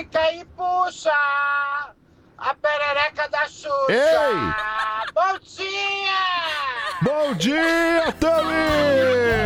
estica e puxa a perereca da Xuxa. Ei! Bom dia! Bom dia, Tami!